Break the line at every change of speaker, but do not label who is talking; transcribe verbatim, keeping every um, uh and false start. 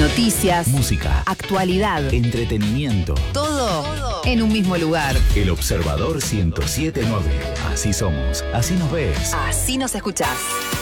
noticias,
música,
actualidad,
entretenimiento.
Todo, todo en un mismo lugar.
El Observador ciento siete punto nueve. Así somos, así nos ves.
Así nos escuchás.